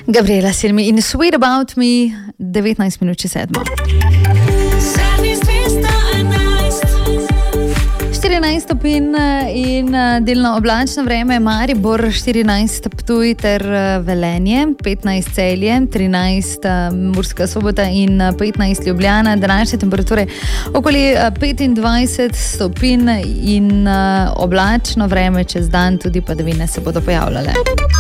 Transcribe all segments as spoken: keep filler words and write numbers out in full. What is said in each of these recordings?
Gabriela Selmi in Sweet About Me, devetnajst minut čez sedmo. štirinajst stopinj in delno oblačno vreme, Maribor štirinajst, Ptuj ter Velenje, petnajst Celje, trinajst Murska Sobota in petnajst Ljubljana. Današnje temperature okoli petindvajset stopinj in oblačno vreme čez dan, tudi padavine se bodo pojavljale.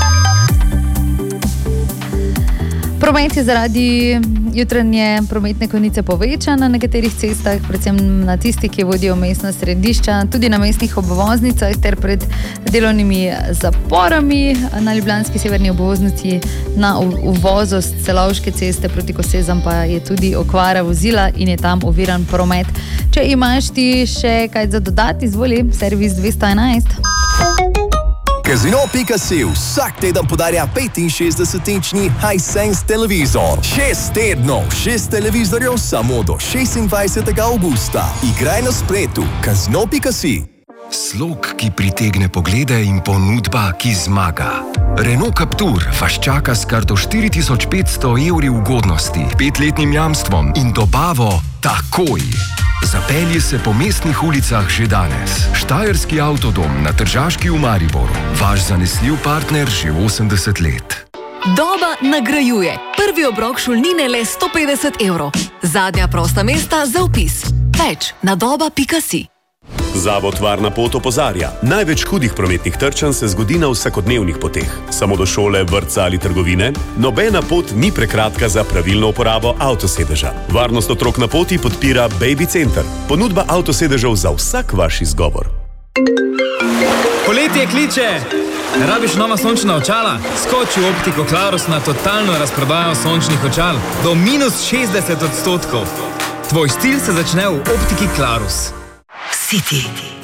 Promet je zaradi jutranje prometne konice povečan na nekaterih cestah, predvsem na tistih, ki vodijo mestna središča, tudi na mestnih obvoznicah ter pred delovnimi zaporami. Na ljubljanski severni obvoznici na uvozu s Celovške ceste proti Kosezam pa je tudi okvara vozila in je tam oviran promet. Če imaš ti še kaj za dodati, izvoli, servis dvesto enajst. Casino pika si vsak teden podarja petinšestdesetinčni Hisense televizor. Šest tednov, šest televizorjev samo do šestindvajsetega avgusta. Igraj na spletu casino pika si. Slog, ki pritegne poglede in ponudba, ki zmaga. Renault Captur vas čaka s kar do štiri tisoč petsto evri ugodnosti, petletnim jamstvom in dobavo takoj. Zapelji se po mestnih ulicah že danes. Štajerski avtodom na Tržaški v Mariboru. Vaš zanesljiv partner že osemdeset let. Doba nagrajuje. Prvi obrok šolnine le sto petdeset evrov. Zadnja prosta mesta za vpis. Več na doba pika si. Zavod Varna pot opozarja. Največ hudih prometnih trčanj se zgodi na vsakodnevnih poteh. Samo do šole, vrtca ali trgovine. Nobena pot ni prekratka za pravilno uporabo avtosedeža. Varnost otrok na poti podpira Baby Center. Ponudba avtosedežev za vsak vaš izgovor. Poletje kliče! Rabiš nova sončna očala? Skoči v Optiko Clarus na totalno razprodajo sončnih očal. Do minus šestdeset odstotkov. Tvoj stil se začne v Optiki Clarus. City.